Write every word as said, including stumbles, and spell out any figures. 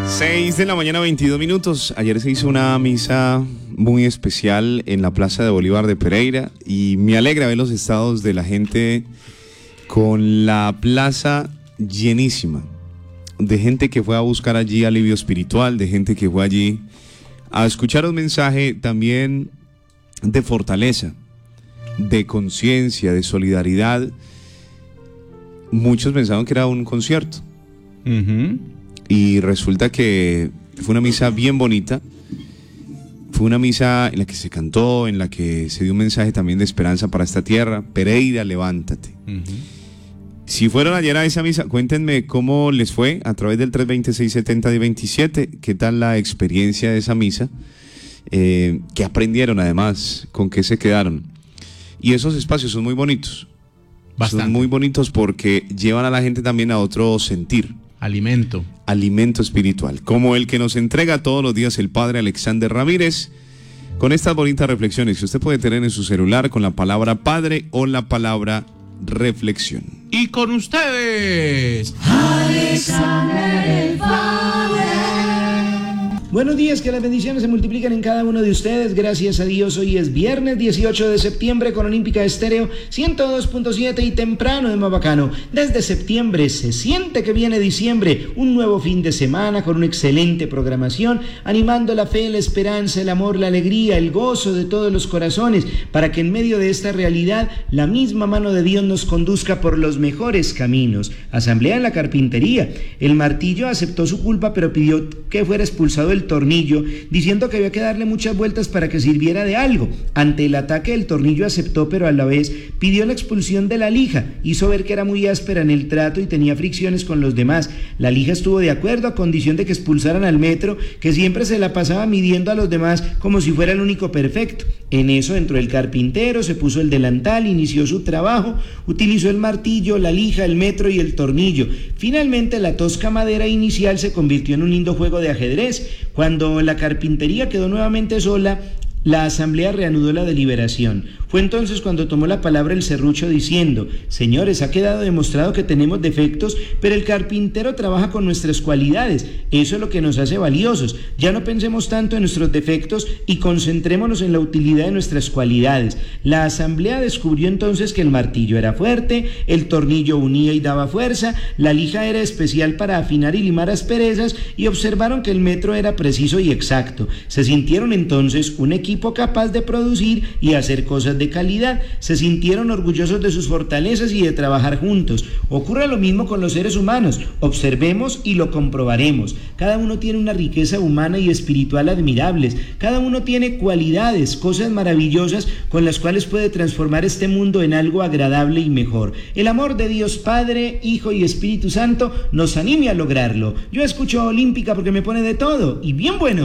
seis de la mañana, veintidós minutos. Ayer se hizo una misa muy especial en la Plaza de Bolívar de Pereira y me alegra ver los estados de la gente con la plaza llenísima, de gente que fue a buscar allí alivio espiritual, de gente que fue allí a escuchar un mensaje también de fortaleza, de conciencia, de solidaridad. Muchos pensaban que era un concierto. Uh-huh. Y resulta que fue una misa bien bonita, fue una misa en la que se cantó, en la que se dio un mensaje también de esperanza para esta tierra. Pereira, levántate. Uh-huh. Si fueron ayer a esa misa, cuéntenme cómo les fue a través del tres dos seis, siete cero, uno siete, qué tal la experiencia de esa misa, eh, qué aprendieron además, con qué se quedaron. Y esos espacios son muy bonitos, Bastante. son muy bonitos porque llevan a la gente también a otro sentir. Alimento. Alimento espiritual, como el que nos entrega todos los días el padre Alexander Ramírez, con estas bonitas reflexiones que usted puede tener en su celular con la palabra padre o la palabra reflexión. Y con ustedes, Alexander el Padre. Buenos días, que las bendiciones se multiplican en cada uno de ustedes. Gracias a Dios, hoy es viernes dieciocho de septiembre con Olímpica Estéreo ciento dos punto siete y temprano de más bacano. Desde septiembre se siente que viene diciembre, un nuevo fin de semana con una excelente programación, animando la fe, la esperanza, el amor, la alegría, el gozo de todos los corazones, para que en medio de esta realidad la misma mano de Dios nos conduzca por los mejores caminos. Asamblea en la carpintería. El martillo aceptó su culpa, pero pidió que fuera expulsado el tornillo, diciendo que había que darle muchas vueltas para que sirviera de algo. Ante el ataque, el tornillo aceptó, pero a la vez pidió la expulsión de la lija. Hizo ver que era muy áspera en el trato y tenía fricciones con los demás. La lija estuvo de acuerdo a condición de que expulsaran al metro, que siempre se la pasaba midiendo a los demás como si fuera el único perfecto. En eso entró el carpintero, se puso el delantal, inició su trabajo, utilizó el martillo, la lija, el metro y el tornillo. Finalmente, la tosca madera inicial se convirtió en un lindo juego de ajedrez. Cuando la carpintería quedó nuevamente sola, la asamblea reanudó la deliberación. Fue entonces cuando tomó la palabra el serrucho diciendo: señores, ha quedado demostrado que tenemos defectos, pero el carpintero trabaja con nuestras cualidades. Eso es lo que nos hace valiosos. Ya no pensemos tanto en nuestros defectos y concentrémonos en la utilidad de nuestras cualidades. La asamblea descubrió entonces que el martillo era fuerte, el tornillo unía y daba fuerza, la lija era especial para afinar y limar asperezas, y observaron que el metro era preciso y exacto. Se sintieron entonces un equipo capaz de producir y hacer cosas de calidad. Se sintieron orgullosos de sus fortalezas y de trabajar juntos. Ocurre lo mismo con los seres humanos. Observemos y lo comprobaremos. Cada uno tiene una riqueza humana y espiritual admirables. Cada uno tiene cualidades, cosas maravillosas con las cuales puede transformar este mundo en algo agradable y mejor. El amor de Dios Padre, Hijo y Espíritu Santo nos anime a lograrlo. Yo escucho a Olímpica porque me pone de todo y bien bueno.